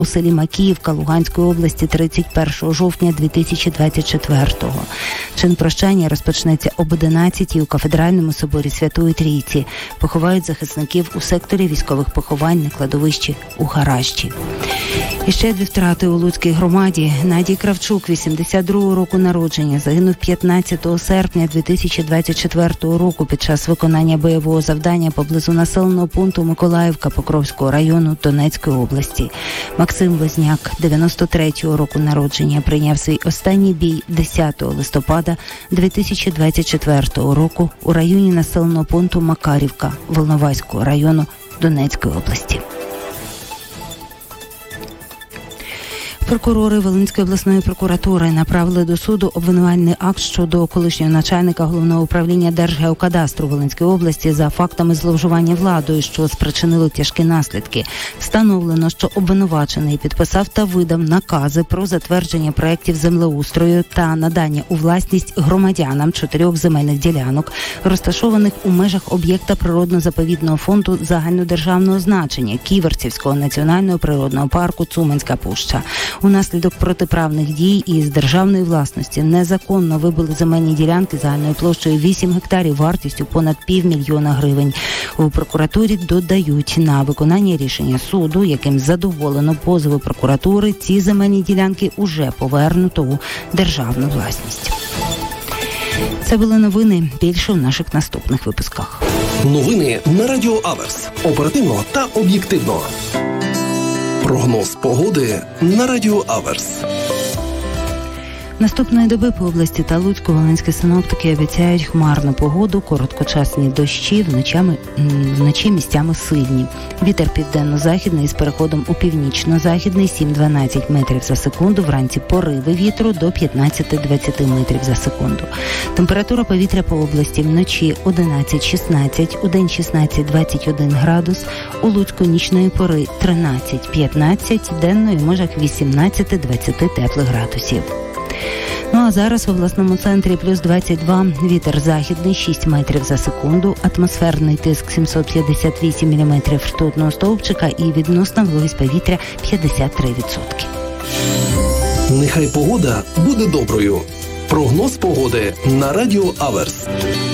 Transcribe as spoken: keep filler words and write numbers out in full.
у селі Макіївка Луганської області тридцять першого жовтня дві тисячі двадцять четвертого. Чин прощання розпочнеться об одинадцятій у кафедральному соборі Святої Трійці. Поховають захисників у секторі військових поховань на кладовищі у Гаражчі. І ще дві втрати у Луцькій громаді. Надій Кравчук, вісімдесят другого року народження, загинув п'ятнадцятого серпня дві тисячі двадцять четвертого року під час виконання бойового завдання поблизу населеного пункту Миколаївка Покровського району Донецької області. Максим Возняк, дев'яносто третього року народження, прийняв свій останній бій десятого листопада дві тисячі двадцять четвертого року у районі населеного пункту Макарівка Волноваського району Донецької області. Прокурори Волинської обласної прокуратури направили до суду обвинувальний акт щодо колишнього начальника Головного управління Держгеокадастру Волинської області за фактами зловживання владою, що спричинило тяжкі наслідки. Встановлено, що обвинувачений підписав та видав накази про затвердження проєктів землеустрою та надання у власність громадянам чотирьох земельних ділянок, розташованих у межах об'єкта природно-заповідного фонду загальнодержавного значення Ківерцівського національного природного парку Цуманська пуща. Унаслідок протиправних дій із державної власності незаконно вибили земельні ділянки загальною площею вісім гектарів вартістю понад півмільйона гривень. У прокуратурі додають, на виконання рішення суду, яким задоволено позови прокуратури, ці земельні ділянки уже повернуто у державну власність. Це були новини. Більше в наших наступних випусках. Новини на Радіо Аверс. Оперативно та об'єктивно. Прогноз погоди на Радіо Аверс. Наступної доби по області та Луцьку волинські синоптики обіцяють хмарну погоду, короткочасні дощі, вночами, вночі місцями сильні. Вітер південно-західний з переходом у північно-західний сім-дванадцять метрів за секунду, вранці пориви вітру до п'ятнадцять-двадцять метрів за секунду. Температура повітря по області вночі одинадцять-шістнадцять, удень шістнадцять-двадцять один градус, у Луцьку нічної пори тринадцять-п'ятнадцять, денної в межах вісімнадцять-двадцять теплих градусів. Ну а зараз в обласному центрі плюс двадцять два, вітер західний шість метрів за секунду, атмосферний тиск сімсот п'ятдесят вісім міліметрів ртутного стовпчика і відносна вологість повітря п'ятдесят три відсотки. Нехай погода буде доброю. Прогноз погоди на Радіо Аверс.